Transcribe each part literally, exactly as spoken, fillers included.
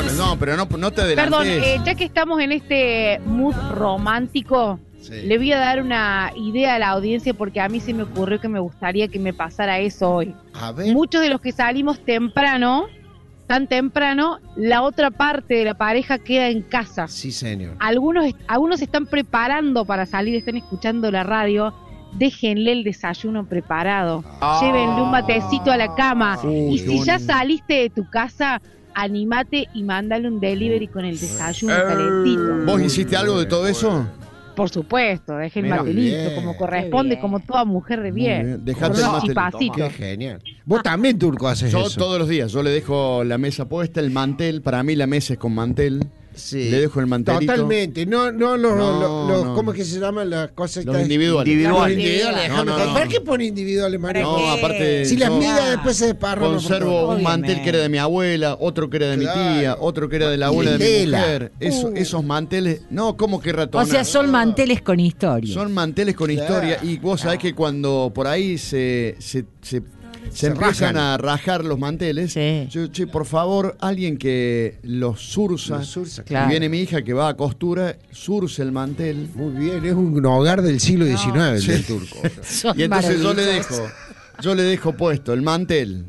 llames, no, pero no, no te adelantes. Perdón, eh, ya que estamos en este mood romántico, sí. Le voy a dar una idea a la audiencia porque a mí se me ocurrió que me gustaría que me pasara eso hoy. A ver. Muchos de los que salimos temprano, tan temprano, la otra parte de la pareja queda en casa. Sí, señor. Algunos, algunos se están preparando para salir, están escuchando la radio. Déjenle el desayuno preparado. Oh. Llévenle un matecito a la cama. Uy, y si ya saliste de tu casa, animate y mándale un delivery con el desayuno eh. calentito. ¿Vos hiciste algo de todo eso? Por supuesto, dejé el mate listo, como corresponde, como toda mujer de bien. bien. Dejate el mate. Qué genial. Vos también, Turco, haces yo, eso. Yo todos los días, yo le dejo la mesa puesta, el mantel. Para mí la mesa es con mantel. Sí. Le dejo el mantelito. Totalmente. No, no, los, no, los, los no. ¿Cómo es que se llaman las cosas? Los individuales. Individuales. individuales. No, no, no. ¿Para qué pone individuales, María? No, aparte. Si las migas después se desparran. Conservo un mantel que era de mi abuela, otro que era de claro. mi tía, otro que era de la abuela de mi mujer. Eso, uh. Esos manteles. No, ¿cómo que ratón? O sea, son manteles con historia. Son manteles con claro. historia. Y vos sabés que cuando por ahí se. se, se Se, se empiezan rajan. a rajar los manteles. Sí. Yo, che, por favor, alguien que los surza. Los surza claro. Y viene mi hija que va a costura, surce el mantel. Muy bien, es un hogar del siglo diecinueve, no. el sí. del Turco. Y entonces yo le dejo, yo le dejo puesto el mantel,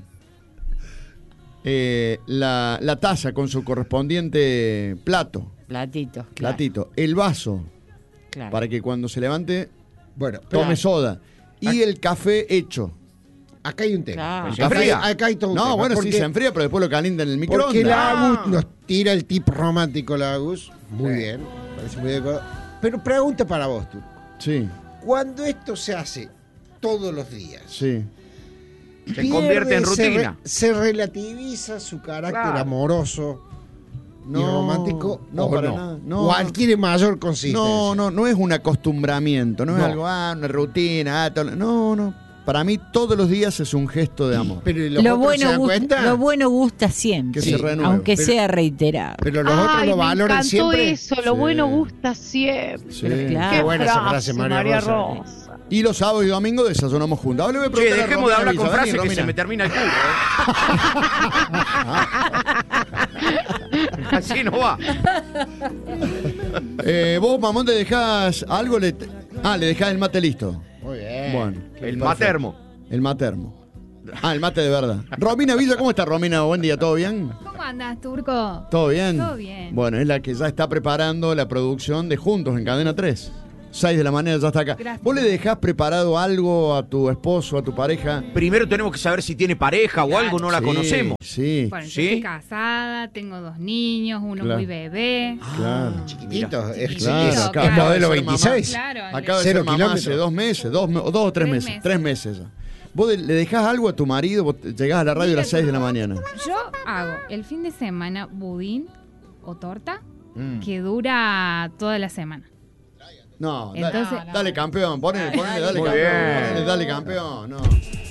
eh, la, la taza con su correspondiente plato. Platito. Claro. Platito. El vaso. Claro. Para que cuando se levante, bueno, tome soda. Y Aquí. el café hecho. Acá hay un tema. Claro. ¿Se enfría? Acá hay todo un no, tema. bueno, porque, sí se enfría, pero después lo calientan en el microondas. Porque Lagus ah. nos tira el tip romántico, Lagus. Muy sí. bien. Parece muy adecuado. Pero pregunta para vos, tú. Sí. Cuando esto se hace todos los días. Sí. Se convierte en rutina. Se, re, se relativiza su carácter claro. amoroso no, y romántico. No, o para no. nada. No. O adquiere mayor consistencia. No, no, no es un acostumbramiento. No, no. es algo, ah, una rutina. Ah, todo, no, no. Para mí todos los días es un gesto de amor. Pero los lo, otros bueno se dan gusta, cuenta? lo bueno gusta siempre, que sí, se renueve. aunque pero, sea reiterado. Pero los Ay, otros lo valoran siempre. Me encantó eso, lo sí. bueno gusta siempre. Sí. Pero claro. Qué buena esa frase, María, María Rosa. Rosa. Y los sábados y domingos desayunamos juntos. Ahora le voy a che, dejemos de hablar con frases que se me termina el culo. ¿eh? Así no va. eh, vos, mamón, te dejás algo. Le... Ah, le dejás el mate listo. Muy bien. Bueno, el matermo. El matermo. Ah, el mate de verdad. Romina Villa, ¿cómo está, Romina? Buen día, ¿todo bien? ¿Cómo andas, Turco? ¿Todo bien? Todo bien. Bueno, es la que ya está preparando la producción de Juntos en Cadena tres. seis de la mañana ya está acá. Gracias. ¿Vos le dejás preparado algo a tu esposo, a tu pareja? Primero tenemos que saber si tiene pareja o algo, no la sí, conocemos. Sí. Bueno, yo ¿Sí? estoy casada, tengo dos niños, uno claro. muy bebé. Claro. Ah, chiquitito. Es, claro, es, acaba es de modelo ser veintiséis. Claro. Acaba de Cero ser mamá kilómetros. hace dos meses, dos, dos o tres, tres meses, meses, tres meses ya. ¿Vos le dejás algo a tu marido? Vos llegás a la radio a las seis de la mañana. Yo hago el fin de semana budín o torta mm. que dura toda la semana. No, Entonces, dale, dale campeón, ponele, ponele, dale Muy campeón, bien. ponele, dale campeón, no.